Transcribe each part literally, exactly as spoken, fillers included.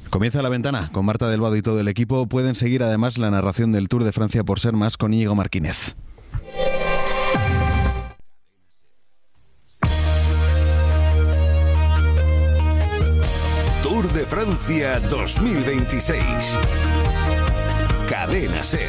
Comienza La Ventana con Marta del Vado y todo el equipo. Pueden seguir además la narración del Tour de Francia por Ser Más con Íñigo Martínez. Tour de Francia dos mil veintiséis. Cadena Ser.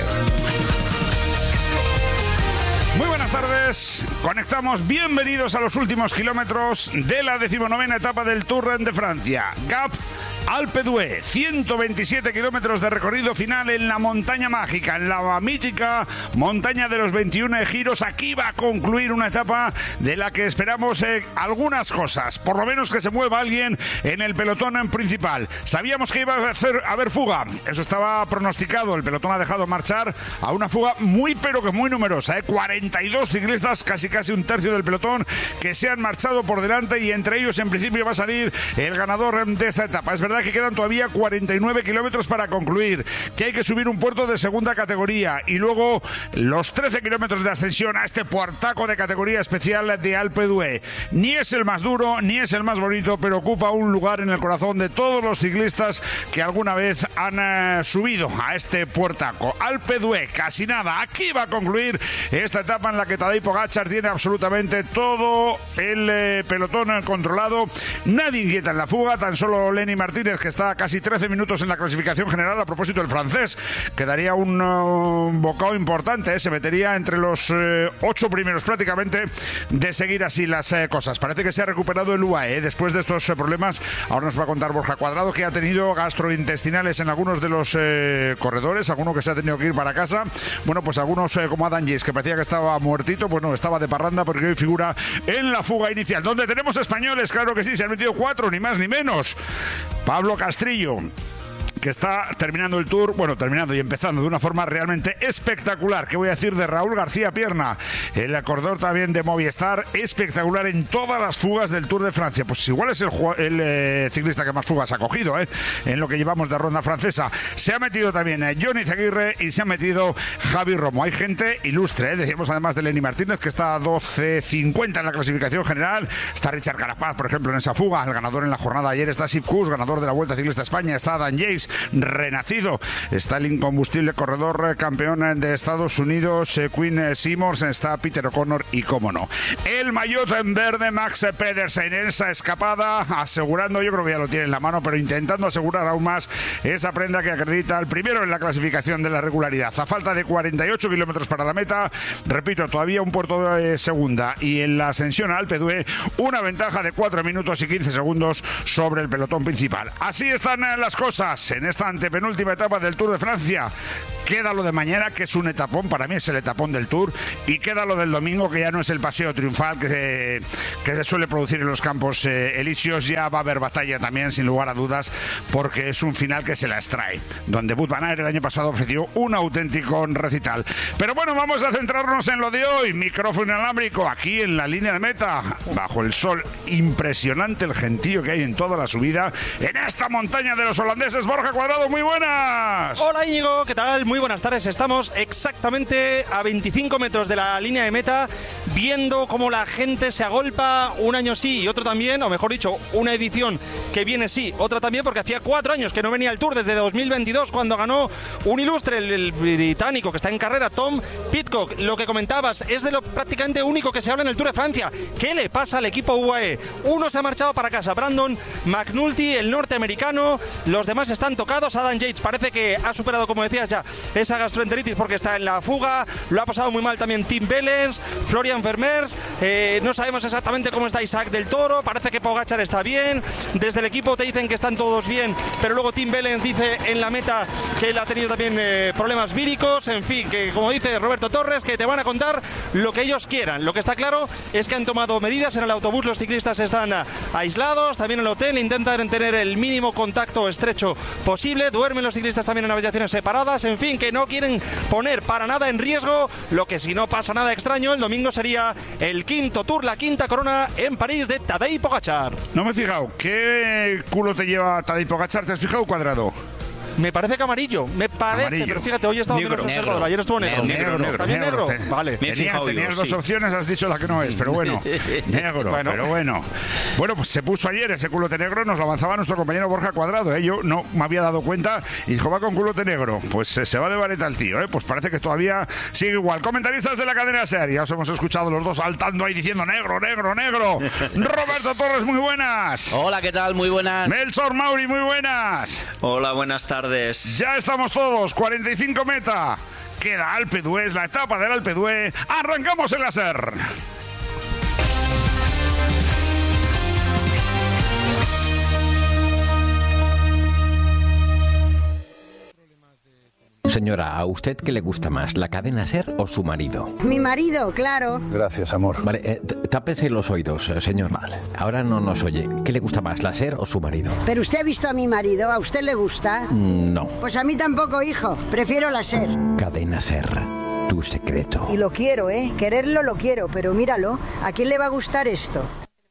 Muy buenas tardes, conectamos, bienvenidos a los últimos kilómetros de la decimonovena etapa del Tour de Francia. Gap Alpe d'Huez, ciento veintisiete kilómetros de recorrido final en la montaña mágica, en la mítica montaña de los veintiún giros. Aquí va a concluir una etapa de la que esperamos eh, algunas cosas, por lo menos que se mueva alguien en el pelotón en principal. Sabíamos que iba a hacer, a haber fuga, eso estaba pronosticado, el pelotón ha dejado marchar a una fuga muy pero que muy numerosa, eh, cuarenta y dos ciclistas, casi casi un tercio del pelotón que se han marchado por delante, y entre ellos en principio va a salir el ganador de esta etapa. Es verdad que quedan todavía cuarenta y nueve kilómetros para concluir, que hay que subir un puerto de segunda categoría y luego los trece kilómetros de ascensión a este puertaco de categoría especial de Alpe d'Huez. Ni es el más duro, ni es el más bonito, pero ocupa un lugar en el corazón de todos los ciclistas que alguna vez han uh, subido a este puertaco. Alpe d'Huez, casi nada. Aquí va a concluir esta etapa en la que Tadej Pogačar tiene absolutamente todo el eh, pelotón controlado. Nadie inquieta en la fuga, tan solo Lenny Martínez, que está a casi trece minutos en la clasificación general. A propósito, el francés, que daría un, uh, un bocado importante, ¿eh? Se metería entre los eh, ocho primeros prácticamente de seguir así las eh, cosas. Parece que se ha recuperado el U A E, ¿eh? Después de estos eh, problemas. Ahora nos va a contar Borja Cuadrado, que ha tenido gastrointestinales en algunos de los eh, corredores, alguno que se ha tenido que ir para casa. Bueno, pues algunos eh, como Adam Yates, que parecía que estaba muertito, pues no, estaba de parranda porque hoy figura en la fuga inicial, donde tenemos españoles, claro que sí, se han metido cuatro, ni más ni menos. Pablo Castrillo, que está terminando el Tour, bueno, terminando y empezando de una forma realmente espectacular. ¿Qué voy a decir de Raúl García Pierna? El corredor también de Movistar, espectacular en todas las fugas del Tour de Francia. Pues igual es el, el eh, ciclista que más fugas ha cogido, ¿eh? En lo que llevamos de ronda francesa. Se ha metido también eh, Johnny Zaguirre y se ha metido Javi Romo. Hay gente ilustre, ¿eh? Decíamos además de Lenny Martínez, que está a doce cincuenta en la clasificación general. Está Richard Carapaz, por ejemplo, en esa fuga. El ganador en la jornada de ayer está Sepp Kuss, ganador de la Vuelta Ciclista a España. Está Dan Yates, renacido. Está el incombustible corredor campeón de Estados Unidos, Quinn Simmons. Está Peter O'Connor y, cómo no, el maillot en verde Max Pedersen en esa escapada, asegurando, yo creo que ya lo tiene en la mano, pero intentando asegurar aún más esa prenda que acredita el primero en la clasificación de la regularidad. A falta de cuarenta y ocho kilómetros para la meta, repito, todavía un puerto de segunda, y en la ascensión a Alpe d'Huez una ventaja de cuatro minutos y quince segundos sobre el pelotón principal. Así están las cosas en esta antepenúltima etapa del Tour de Francia. Queda lo de mañana, que es un etapón, para mí es el etapón del Tour, y queda lo del domingo, que ya no es el paseo triunfal que se, que se suele producir en los campos eh, elíseos. Ya va a haber batalla también, sin lugar a dudas, porque es un final que se la extrae, donde Wout van Aert el año pasado ofreció un auténtico recital. Pero bueno, vamos a centrarnos en lo de hoy. Micrófono inalámbrico aquí en la línea de meta, bajo el sol impresionante, el gentío que hay en toda la subida, en esta montaña de los holandeses. Borja Cuadrado, muy buenas. Hola Íñigo, ¿qué tal? Muy buenas tardes. Estamos exactamente a veinticinco metros de la línea de meta, viendo cómo la gente se agolpa, un año sí y otro también, o mejor dicho, una edición que viene sí, otra también, porque hacía cuatro años que no venía el Tour, desde dos mil veintidós, cuando ganó un ilustre, el, el británico que está en carrera, Tom Pidcock. Lo que comentabas es de lo prácticamente único que se habla en el Tour de Francia. ¿Qué le pasa al equipo U A E? Uno se ha marchado para casa, Brandon McNulty, el norteamericano. Los demás están tocados. Adam Yates parece que ha superado, como decías ya, esa gastroenteritis porque está en la fuga. Lo ha pasado muy mal también Tim Wellens, Florian Vermeers. Eh, no sabemos exactamente cómo está Isaac del Toro. Parece que Pogačar está bien. Desde el equipo te dicen que están todos bien, pero luego Tim Wellens dice en la meta que él ha tenido también eh, problemas víricos. En fin, que como dice Roberto Torres, que te van a contar lo que ellos quieran. Lo que está claro es que han tomado medidas en el autobús. Los ciclistas están aislados, también en el hotel intentan tener el mínimo contacto estrecho posible. Duermen los ciclistas también en habitaciones separadas. En fin, que no quieren poner para nada en riesgo lo que, si no pasa nada extraño, el domingo sería el quinto Tour, la quinta corona en París de Tadej Pogačar. No me he fijado, ¿qué culo te lleva Tadej Pogačar? ¿Te has fijado, Cuadrado? Me parece que amarillo, me parece, Amarillo. pero fíjate, hoy he estado Negro, menos observador, ayer estuvo negro. Negro, negro, ¿También negro? Te- Vale. Me he Tenías, fijado tenías yo, dos sí. opciones, has dicho la que no es, pero bueno, negro, Bueno. pero bueno. Bueno, pues se puso ayer ese culote negro, nos lo avanzaba nuestro compañero Borja Cuadrado, ¿eh? Yo no me había dado cuenta y dijo, va con culote negro. Pues eh, se va de vareta el tío, ¿eh? Pues parece que todavía sigue igual. Comentaristas de la cadena SER, ya os hemos escuchado los dos saltando ahí diciendo negro, negro, negro. Roberto Torres, muy buenas. Hola, ¿qué tal? Muy buenas. Melchor Mauri, muy buenas. Hola, buenas tardes. Ya estamos todos, cuarenta y cinco meta. Queda Alpe d'Huez, la etapa del Alpe d'Huez. Arrancamos en la SER. Señora, ¿a usted qué le gusta más, la cadena SER o su marido? Mi marido, claro. Gracias, amor. Vale, eh, t- tápese los oídos, eh, señor. Vale. Ahora no nos oye. ¿Qué le gusta más, la SER o su marido? Pero usted ha visto a mi marido, ¿a usted le gusta? Mm, No. Pues a mí tampoco, hijo. Prefiero la SER. Cadena SER, tu secreto. Y lo quiero, ¿eh? Quererlo lo quiero, pero míralo. ¿A quién le va a gustar esto?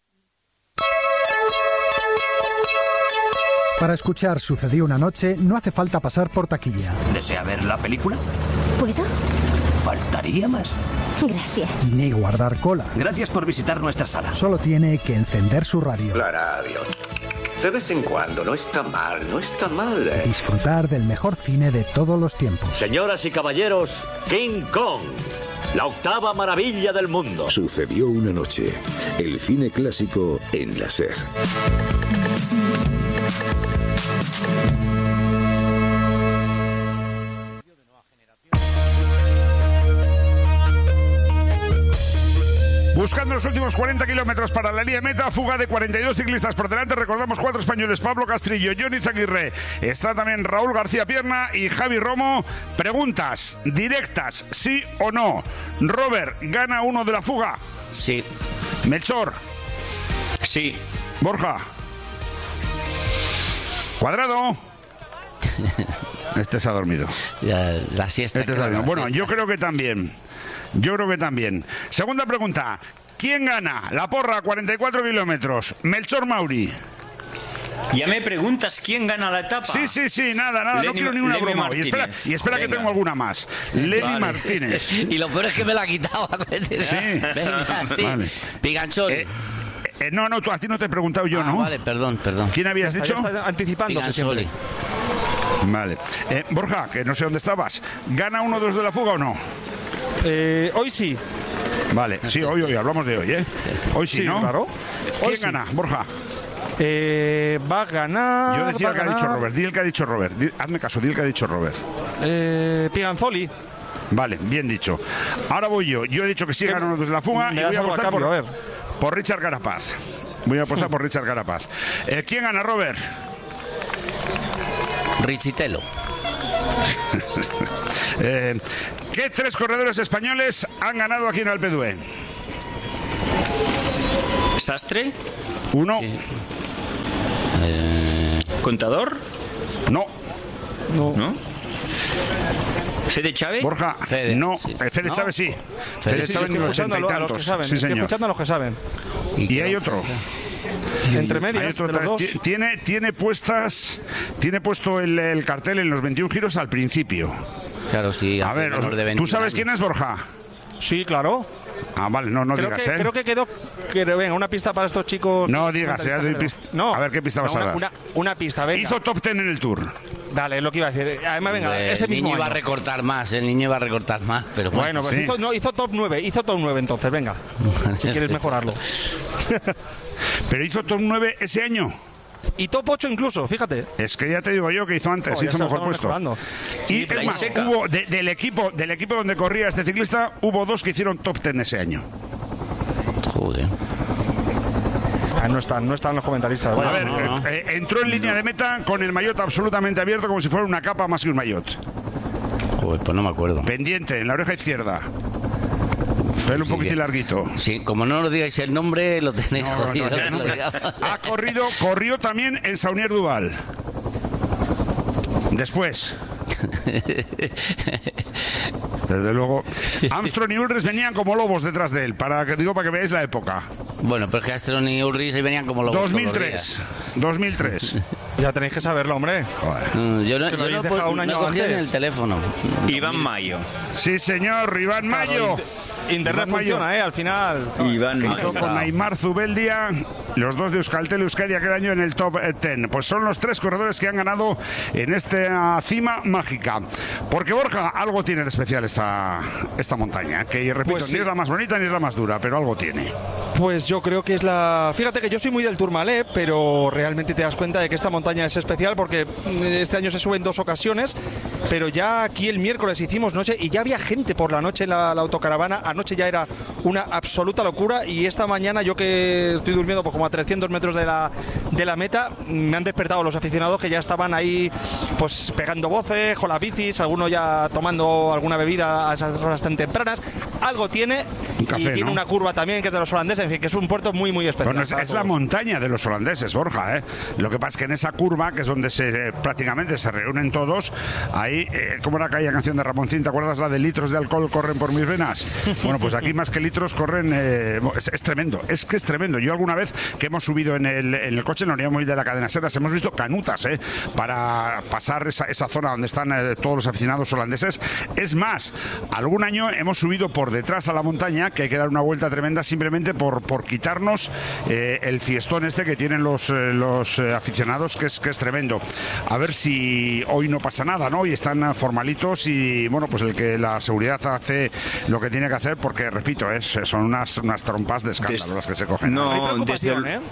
Para escuchar Sucedió una noche no hace falta pasar por taquilla. ¿Desea ver la película? ¿Puedo? Faltaría más. Gracias. Ni guardar cola. Gracias por visitar nuestra sala. Solo tiene que encender su radio. La radio. De vez en cuando, no está mal, no está mal. ¿eh? Disfrutar del mejor cine de todos los tiempos. Señoras y caballeros, King Kong, la octava maravilla del mundo. Sucedió una noche. El cine clásico en la SER. Buscando los últimos cuarenta kilómetros para la línea meta, fuga de cuarenta y dos ciclistas por delante. Recordamos cuatro españoles: Pablo Castrillo, Johnny Zaguirre. Está también Raúl García Pierna y Javi Romo. Preguntas directas, sí o no. Robert, ¿gana uno de la fuga? Sí. Melchor. Sí. Borja. Cuadrado. Este se ha dormido. Ya, la siesta. Este se ha claro, dormido. la Bueno, siesta. yo creo que también. Yo creo que también. Segunda pregunta. ¿Quién gana la porra a cuarenta y cuatro kilómetros? Melchor Mauri. Ya me preguntas quién gana la etapa. Sí, sí, sí, nada, nada, Lenny- no quiero ni una Lenny broma. Y espera, y espera que Venga. tengo alguna más. Lenny Vale. Martínez. Y lo peor es que me la ha quitado. Sí. Venga, sí. Vale. Piganchón. Eh, eh, no, no, tú, a ti no te he preguntado yo, Ah, ¿no? vale, perdón, perdón. ¿Quién habías Ya dicho? está anticipándose siempre. Piganzoli. Vale. Eh, Borja, que no sé dónde estabas. ¿Gana uno de los de la fuga o no? Eh, hoy sí. Vale, sí, hoy, hoy, hablamos de hoy, ¿eh? Hoy sí, Sí, ¿no? claro. ¿Quién Hoy sí. gana, Borja? Eh, va a ganar. Yo decía va el que ha ganar, dicho Robert. Di el que ha dicho Robert. Di- hazme caso, di el que ha dicho Robert. Eh, Piganzoli. Vale, bien dicho. Ahora voy yo. Yo he dicho que sí ¿Qué- gana uno de la fuga me y das voy a algo a apostar cambio? por, A ver. por Richard Carapaz. Voy a apostar por Richard Carapaz. Eh, ¿Quién gana, Robert? Richitelo. Eh, ¿Qué tres corredores españoles han ganado aquí en Alpe d'Huez? Sastre. Uno. Sí. Eh, Contador. No. No. ¿No? Fede Chávez. Borja. Fede, No. sí, sí. Eh, Fede ¿No? Chávez sí. Fede Fede sí, Chávez Estoy en el escuchando ochenta y a los que tantos. saben. Sí, Estoy señor. escuchando a los que saben. Y hay otro. Entre Hay medias otro de los tra- dos. ti- Tiene, tiene puestas, tiene puesto el, el cartel en los veintiún giros al principio. claro, sí. A hace ver, menor os- de ¿tú veintiún sabes años. quién es Borja? Sí, claro. Ah, vale, no, no Creo digas, que, ¿eh? creo que quedó. Que, venga, una pista para estos chicos. No digas, ya doy pista. No. A ver, ¿qué pista No, vas a una, dar? Una, una pista, venga. Hizo top ten en el Tour. Dale, es lo que iba a decir. Además, venga, Hombre, ese el mismo niño iba a año. recortar más, el niño iba a recortar más, pero bueno. Bueno, pues sí. hizo, no, hizo top nueve, hizo top nueve entonces, venga. Si quieres mejorarlo. Pero hizo top nueve ese año. Y top ocho incluso, fíjate. Es que ya te digo yo que hizo antes, Oh, ya hizo se lo mejor estamos puesto. mejorando. Y Sí, pero es ahí más, seca. hubo de- del equipo, del equipo donde corría este ciclista, hubo dos que hicieron top ten ese año. Joder. Ah, no están, no están los comentaristas. A vaya. ver, no, no. eh, entró en línea de meta con el maillot absolutamente abierto como si fuera una capa más que un maillot. Joder, pues no me acuerdo. Pendiente, en la oreja izquierda. Pelo un Sí, poquitín sí. larguito. Sí, como no nos digáis el nombre, lo tenéis No, no, jodido. no, que no. lo digamos. Ha corrido, corrió también en Saunier Duval. Después. Desde luego. Armstrong y Ulrich venían como lobos detrás de él, para que digo para que veáis la época. Bueno, pero es que Armstrong y Ulrich venían como lobos. dos mil tres. dos mil tres. Ya tenéis que saberlo, hombre. Joder. Yo no, que yo no, dejado un año no cogí en el teléfono. Iván Mayo. Sí, señor, Iván Mayo. Internet Iván funciona, Mayo. ¿eh? Al final. Iván Hizo Mayo. con Neymar Zubeldia, los dos de Euskaltel Euskadi aquel año en el top diez. Pues son los tres corredores que han ganado en esta cima mágica. Porque Borja, algo tiene de especial esta, esta montaña, que repito, Pues sí. ni es la más bonita ni es la más dura, pero algo tiene. Pues yo creo que es la... Fíjate que yo soy muy del Tourmalet, pero realmente te das cuenta de que esta montaña es especial porque este año se sube en dos ocasiones, pero ya aquí el miércoles hicimos noche y ya había gente por la noche en la, la autocaravana. Anoche ya era una absoluta locura y esta mañana yo que estoy durmiendo pues como a trescientos metros de la, de la meta, me han despertado los aficionados que ya estaban ahí pues pegando voces con las bicis, algunos ya tomando alguna bebida a esas horas tan tempranas. Algo tiene Un café, y tiene ¿no? una curva también que es de los holandeses, en fin, que es un puerto muy muy especial. Bueno, es, para es la todos. montaña de los holandeses, Borja, ¿eh? Lo que pasa es que en esa curva, que es donde se eh, prácticamente se reúnen todos, ahí, eh, ¿cómo era aquella canción de Ramoncín? ¿Te acuerdas la de litros de alcohol corren por mis venas? Bueno, pues aquí más que litros corren... Eh, es, es tremendo, es que es tremendo. Yo alguna vez que hemos subido en el, en el coche, no íbamos de la cadena Seras, hemos visto canutas, ¿eh? Para pasar esa, esa zona donde están eh, todos los aficionados holandeses. Es más, algún año hemos subido por detrás a la montaña, que hay que dar una vuelta tremenda simplemente por, por quitarnos eh, el fiestón este que tienen los, eh, los eh, aficionados, que es, que es tremendo. A ver si hoy no pasa nada, ¿no? Y están formalitos y, bueno, pues el que la seguridad hace lo que tiene que hacer, porque, repito, es, son unas, unas trompas de escándalo Des- las que se cogen. No, desde el- ¿eh?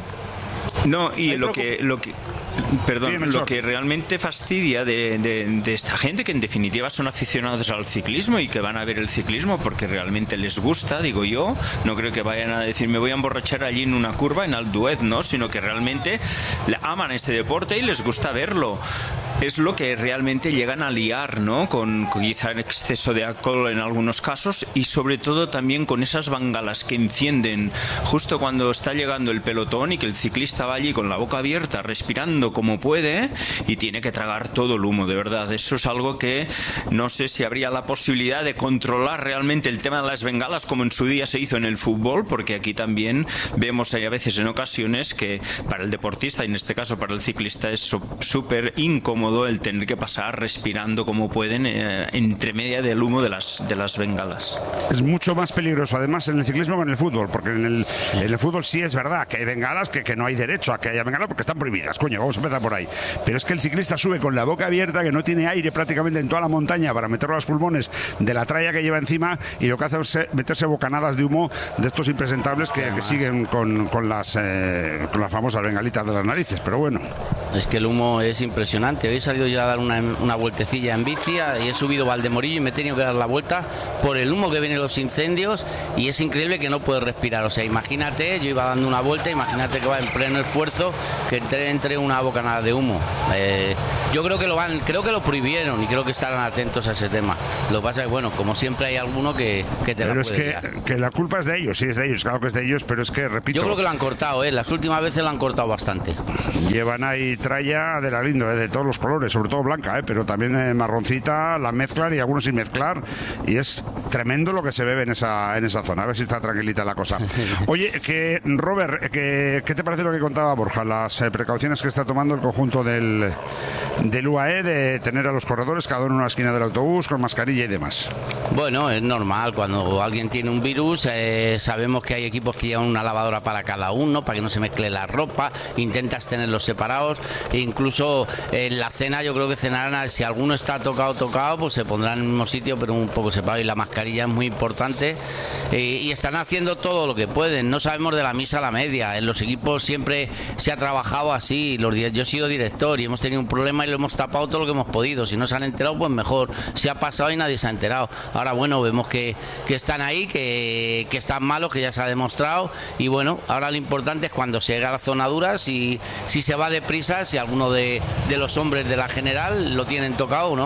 No, y Hay lo preocup- que, lo que, perdón, Dime, lo Melchor. que realmente fastidia de, de- de esta gente, que en definitiva son aficionados al ciclismo y que van a ver el ciclismo porque realmente les gusta, digo yo, no creo que vayan a decir me voy a emborrachar allí en una curva, en Alduez, no, sino que realmente le aman este deporte y les gusta verlo. Es lo que realmente llegan a liar, ¿no? Con, con quizá en exceso de alcohol en algunos casos y sobre todo también con esas bangalas que encienden justo cuando está llegando el pelotón y que el ciclista va allí con la boca abierta, respirando como puede y tiene que tragar todo el humo, de verdad. Eso es algo que no sé si habría la posibilidad de controlar realmente el tema de las bengalas como en su día se hizo en el fútbol, porque aquí también vemos hay a veces en ocasiones que para el deportista y en este caso para el ciclista es súper incómodo el tener que pasar respirando como pueden eh, entre media del humo de las, de las bengalas. Es mucho más peligroso, además, en el ciclismo que en el fútbol, porque en el, en el fútbol sí es verdad que hay bengalas, que, que no hay derecho a que haya bengalas porque están prohibidas, coño, vamos a empezar por ahí. Pero es que el ciclista sube con la boca abierta, que no tiene aire prácticamente en toda la montaña para meterlo a los pulmones de la tralla que lleva encima, y lo que hace es meterse bocanadas de humo de estos impresentables que, que siguen con, con, las, eh, con las famosas bengalitas de las narices, pero bueno. Es que el humo es impresionante. Hoy he salido yo a dar una, una vueltecilla en bici y he subido Valdemorillo y me he tenido que dar la vuelta por el humo que vienen los incendios y es increíble que no puedo respirar. O sea, imagínate, yo iba dando una vuelta, imagínate que va en pleno esfuerzo que entre, entre una bocanada de humo. Eh, yo creo que lo van, creo que lo prohibieron y creo que estarán atentos a ese tema. Lo que pasa es que, bueno, como siempre hay alguno que, que te Pero la es puede que, liar. que la culpa es de ellos, sí es de ellos, claro que es de ellos, pero es que, repito... Yo creo que lo han cortado, ¿eh? Las últimas veces lo han cortado bastante. Llevan ahí tralla de la lindo, ¿eh? De todos los colores, sobre todo blanca, ¿eh? Pero también eh, marroncita, la mezclan y algunos sin mezclar, y es tremendo lo que se bebe en esa, en esa zona. A ver si está tranquilita la cosa. Oye, que Robert, que, ¿qué te parece lo que contaba Borja? Las eh, precauciones que está tomando el conjunto del, del U A E de tener a los corredores cada uno en una esquina del autobús con mascarilla y demás. Bueno, es normal, cuando alguien tiene un virus, eh, sabemos que hay equipos que llevan una lavadora para cada uno, para que no se mezcle la ropa, intentas tenerlos separados, e incluso en la cena yo creo que cenarán, si alguno está tocado, tocado, pues se pondrán en el mismo sitio, pero un poco separado, y la mascarilla es muy importante, eh, y están haciendo todo lo que pueden, no sabemos de la misa a la media, en los equipos siempre se ha trabajado así, los, yo he sido director y hemos tenido un problema y lo hemos tapado todo lo que hemos podido, si no se han enterado pues mejor, se ha pasado y nadie se ha enterado. Ahora bueno, vemos que, que están ahí, que, que están malos, que ya se ha demostrado, y bueno, ahora lo importante es cuando se llega a la zona dura, si, si se va deprisa, si alguno de, de los hombres de la general lo tienen tocado o no.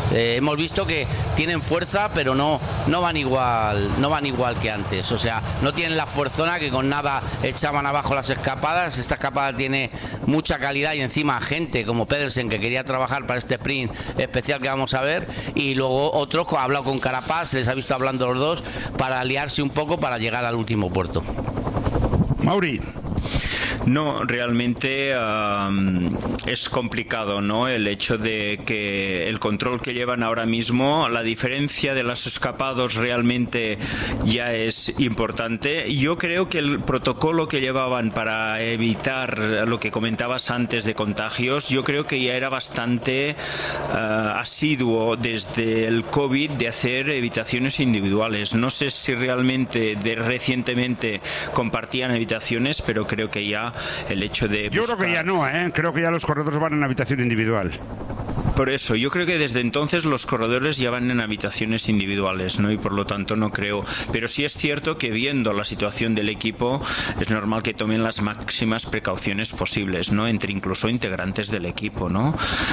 Eh, hemos visto que tienen fuerza, pero no, no van igual, no van igual que antes. O sea, no tienen la fuerzona que con nada echaban abajo las escapadas. Esta escapada tiene mucha calidad y encima gente como Pedersen que quería trabajar para este sprint especial que vamos a ver, y luego otros ha hablado con Carapaz, se les ha visto hablando los dos para aliarse un poco para llegar al último puerto. Mauri. No, realmente um, es complicado, ¿no? El hecho de que el control que llevan ahora mismo, la diferencia de los escapados realmente ya es importante. Yo creo que el protocolo que llevaban para evitar lo que comentabas antes de contagios, yo creo que ya era bastante uh, asiduo desde el COVID de hacer habitaciones individuales. No sé si realmente de recientemente compartían habitaciones, pero creo que ya el hecho de Yo buscar... creo que ya no, ¿eh? Creo que ya los corredores van en habitación individual. Por eso, yo creo que desde entonces los corredores ya van en habitaciones individuales, ¿no? Y por lo tanto no creo. Pero sí es cierto que viendo la situación del equipo, es normal que tomen las máximas precauciones posibles, ¿no? Entre incluso integrantes del equipo, ¿no?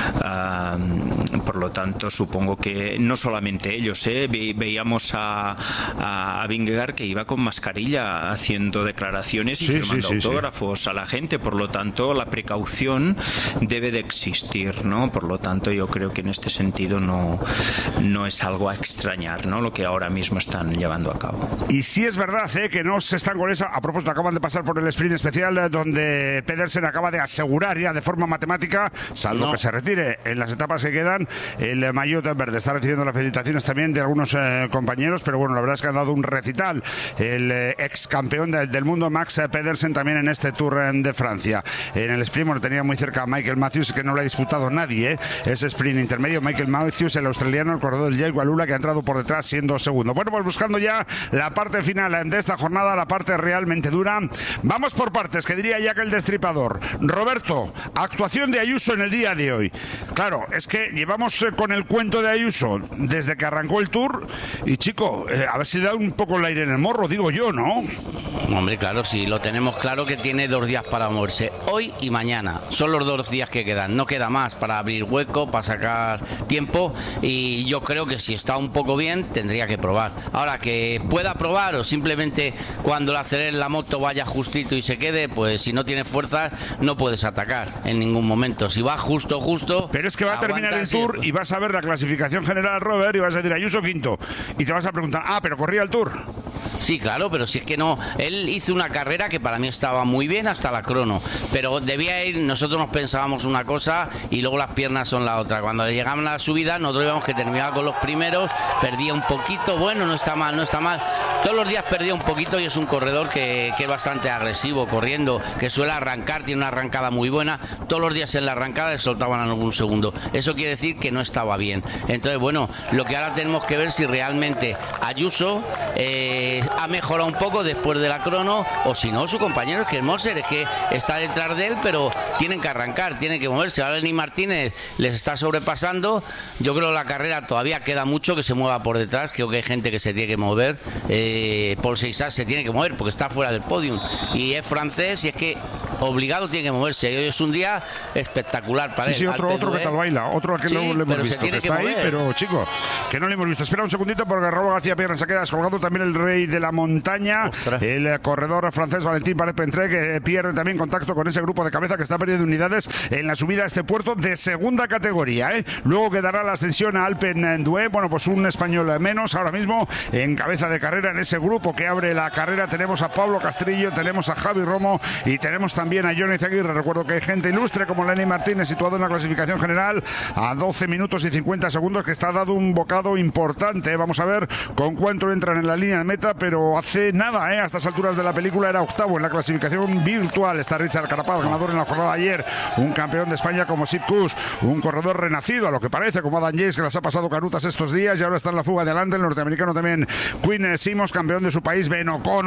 Uh, por lo tanto, supongo que no solamente ellos, ¿eh? Ve, veíamos a, a, a Vingegaard que iba con mascarilla haciendo declaraciones y sí, firmando sí, sí, autógrafos sí. a la gente. Por lo tanto, la precaución debe de existir, ¿no? Por lo tanto, yo creo que en este sentido no, no es algo a extrañar, ¿no? Lo que ahora mismo están llevando a cabo. Y sí es verdad, ¿eh? que no se están con esa. A propósito, acaban de pasar por el sprint especial eh, donde Pedersen acaba de asegurar ya de forma matemática, salvo no. que se retire en las etapas que quedan, el maillot verde. Está recibiendo las felicitaciones también de algunos eh, compañeros, pero bueno, la verdad es que han dado un recital el eh, ex campeón de, del mundo Max Pedersen también en este Tour de Francia. En el sprint bueno, tenía muy cerca a Michael Matthews, que no lo ha disputado nadie, ¿eh? Ese sprint intermedio, Michael Matthews, el australiano, el corredor del Jay Walula, que ha entrado por detrás siendo segundo. Bueno, pues buscando ya la parte final de esta jornada, la parte realmente dura. Vamos por partes, que diría ya que el destripador. Roberto, actuación de Ayuso en el día de hoy. Claro, es que llevamos eh, con el cuento de Ayuso desde que arrancó el Tour y chico, eh, a ver si le da un poco el aire en el morro, digo yo, ¿no? Hombre, claro, sí, lo tenemos claro que tiene dos días para moverse, hoy y mañana. Son los dos días que quedan, no queda más para abrir hueco, para sacar tiempo, y yo creo que si está un poco bien tendría que probar. Ahora, que pueda probar o simplemente cuando le acelere la moto vaya justito y se quede, pues si no tiene fuerzas no puedes atacar en ningún momento. Si va justo, justo... Pero es que va a terminar el Tour y vas a ver la clasificación general, Robert, y vas a decir Ayuso quinto, y te vas a preguntar, ah, pero corría el Tour. Sí, claro, pero si es que no, él hizo una carrera que para mí estaba muy bien hasta la crono, pero debía ir, nosotros nos pensábamos una cosa y luego las piernas son la otra. Cuando llegaban a la subida, nosotros íbamos que terminaba con los primeros, perdía un poquito, bueno, no está mal, no está mal. Todos los días perdía un poquito y es un corredor que, que es bastante agresivo, corriendo, que suele arrancar, tiene una arrancada muy buena. Todos los días en la arrancada le soltaban algún segundo. Eso quiere decir que no estaba bien. Entonces, bueno, lo que ahora tenemos que ver si realmente Ayuso eh, ha mejorado un poco después de la crono, o si no, su compañero, que es Moser, es que está detrás de él, pero tienen que arrancar, tienen que moverse. Ahora Lenny Martínez les está sobrepasando. Yo creo que la carrera todavía queda mucho que se mueva por detrás. Creo que hay gente que se tiene que mover. Eh, Paul Seissat se tiene que mover porque está fuera del podium y es francés y es que obligado tiene que moverse. Hoy es un día espectacular para sí, él. Sí, otro, otro que tal baila, otro que sí, no le hemos visto, que, que está mover. Ahí, pero chico, que no le hemos visto. Espera un segundito porque Raúl García Pierna se queda descolgado, también el rey de la montaña. Ostras. El corredor francés Valentín Paré-Pentré, que pierde también contacto con ese grupo de cabeza que está perdiendo unidades en la subida a este puerto de segunda categoría, ¿eh? Luego quedará la ascensión a Alpendue. Bueno, pues un español menos ahora mismo en cabeza de carrera en ese grupo que abre la carrera. Tenemos a Pablo Castrillo, tenemos a Javi Romo y tenemos también a Johnny Zaguirre. Recuerdo que hay gente ilustre como Lenny Martínez situado en la clasificación general a doce minutos y cincuenta segundos, que está dado un bocado importante, ¿eh? Vamos a ver con cuánto entran en la línea de meta, pero hace nada, ¿eh? A estas alturas de la película era octavo en la clasificación virtual. Está Richard Carapaz, ganador en la jornada de ayer, un campeón de España como Sepp Kuss, un corredor renacido a lo que parece, como Adam Yates, que las ha pasado canutas estos días y ahora está en la fuga de adelante. El norteamericano también Quinn Simmons, campeón de su país, Ben O'Connor.